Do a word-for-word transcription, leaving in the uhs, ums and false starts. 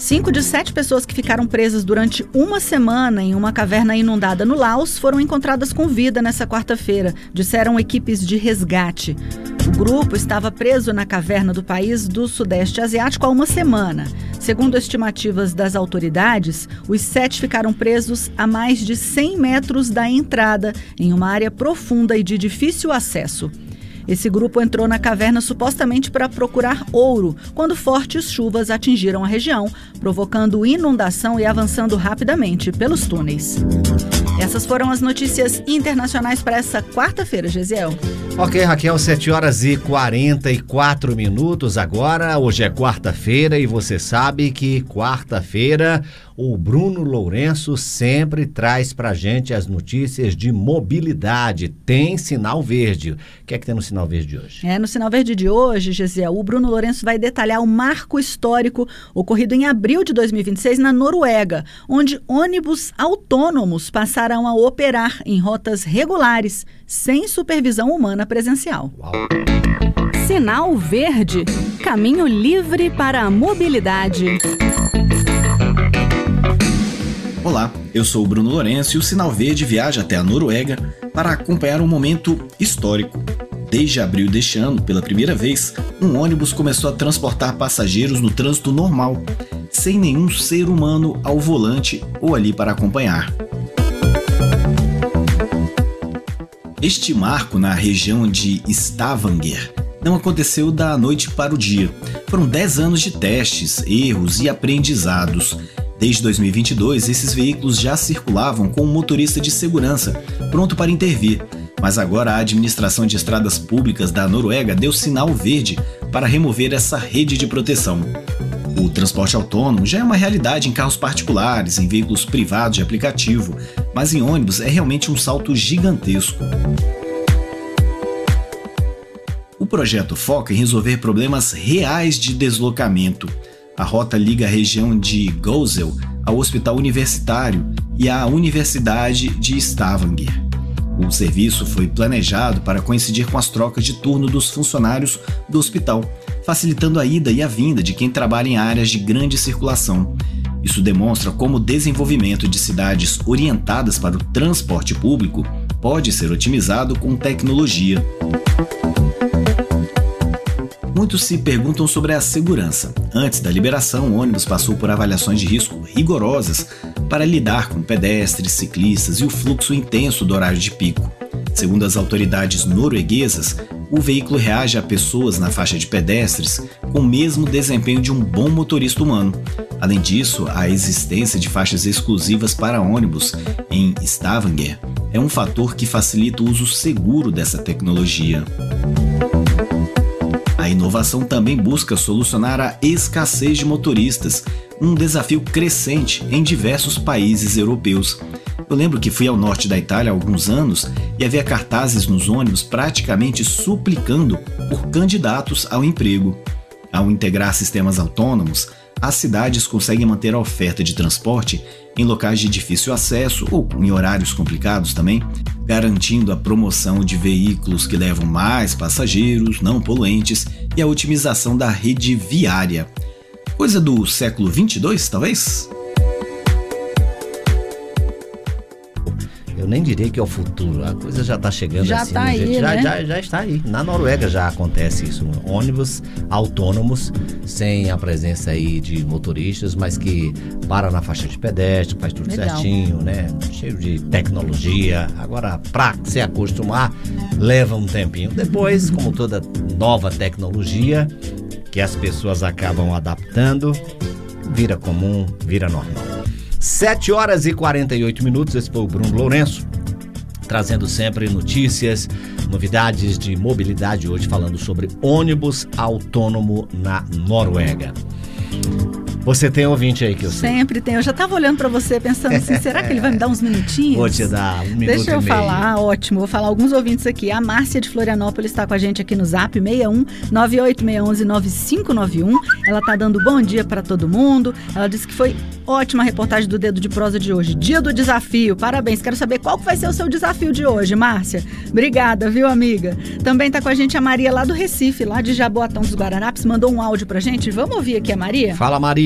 Cinco de sete pessoas que ficaram presas durante uma semana em uma caverna inundada no Laos foram encontradas com vida nessa quarta-feira, disseram equipes de resgate. O grupo estava preso na caverna do país do Sudeste Asiático há uma semana. Segundo estimativas das autoridades, os sete ficaram presos a mais de cem metros da entrada, em uma área profunda e de difícil acesso. Esse grupo entrou na caverna supostamente para procurar ouro, quando fortes chuvas atingiram a região, provocando inundação e avançando rapidamente pelos túneis. Essas foram as notícias internacionais para essa quarta-feira, Gesiel. Ok, Raquel, sete horas e quarenta e quatro minutos agora. Hoje é quarta-feira e você sabe que quarta-feira o Bruno Lourenço sempre traz pra gente as notícias de mobilidade. Tem sinal verde. O que é que tem no sinal verde hoje? É, no sinal verde de hoje, Gesiel, o Bruno Lourenço vai detalhar o marco histórico ocorrido em abril de dois mil e vinte e seis na Noruega, onde ônibus autônomos passaram a operar em rotas regulares, sem supervisão humana presencial. Uau. Sinal verde, caminho livre para a mobilidade. Olá, eu sou o Bruno Lourenço e o Sinal Verde viaja até a Noruega para acompanhar um momento histórico. Desde abril deste ano, pela primeira vez, um ônibus começou a transportar passageiros no trânsito normal, sem nenhum ser humano ao volante ou ali para acompanhar. Este marco na região de Stavanger não aconteceu da noite para o dia. Foram dez anos de testes, erros e aprendizados. Desde dois mil e vinte e dois, esses veículos já circulavam com um motorista de segurança, pronto para intervir. Mas agora a Administração de Estradas Públicas da Noruega deu sinal verde para remover essa rede de proteção. O transporte autônomo já é uma realidade em carros particulares, em veículos privados de aplicativo, mas em ônibus é realmente um salto gigantesco. O projeto foca em resolver problemas reais de deslocamento. A rota liga a região de Gosel ao Hospital Universitário e à Universidade de Stavanger. O serviço foi planejado para coincidir com as trocas de turno dos funcionários do hospital, facilitando a ida e a vinda de quem trabalha em áreas de grande circulação. Isso demonstra como o desenvolvimento de cidades orientadas para o transporte público pode ser otimizado com tecnologia. Muitos se perguntam sobre a segurança. Antes da liberação, o ônibus passou por avaliações de risco rigorosas para lidar com pedestres, ciclistas e o fluxo intenso do horário de pico. Segundo as autoridades norueguesas, o veículo reage a pessoas na faixa de pedestres com o mesmo desempenho de um bom motorista humano. Além disso, a existência de faixas exclusivas para ônibus em Stavanger é um fator que facilita o uso seguro dessa tecnologia. A inovação também busca solucionar a escassez de motoristas, um desafio crescente em diversos países europeus. Eu lembro que fui ao norte da Itália há alguns anos e havia cartazes nos ônibus praticamente suplicando por candidatos ao emprego. Ao integrar sistemas autônomos, as cidades conseguem manter a oferta de transporte em locais de difícil acesso ou em horários complicados também, garantindo a promoção de veículos que levam mais passageiros, não poluentes e a otimização da rede viária. Coisa do século vinte e dois, talvez? Eu nem diria que é o futuro, a coisa já está chegando já assim. Tá aí, gente, já, né? já, já está aí. Na Noruega já acontece isso. Ônibus autônomos, sem a presença aí de motoristas, mas que para na faixa de pedestre, faz tudo Legal. certinho, né? Cheio de tecnologia. Agora, para se acostumar, leva um tempinho. Depois, como toda nova tecnologia, que as pessoas acabam adaptando, vira comum, vira normal. sete horas e quarenta e oito minutos, esse foi o Bruno Lourenço, trazendo sempre notícias, novidades de mobilidade, hoje falando sobre ônibus autônomo na Noruega. Você tem ouvinte aí que eu sei. Sempre tem. Eu já estava olhando para você pensando assim, será que ele vai me dar uns minutinhos? Vou te dar um minuto Deixa eu e meio. falar, ótimo. Vou falar alguns ouvintes aqui. A Márcia de Florianópolis está com a gente aqui no Zap seis um nove oito seis um um nove cinco nove um. Ela está dando bom dia para todo mundo. Ela disse que foi ótima a reportagem do Dedo de Prosa de hoje. Dia do desafio. Parabéns. Quero saber qual que vai ser o seu desafio de hoje, Márcia. Obrigada, viu, amiga? Também está com a gente a Maria lá do Recife, lá de Jaboatão dos Guararapes. Mandou um áudio pra gente. Vamos ouvir aqui a Maria? Fala, Maria.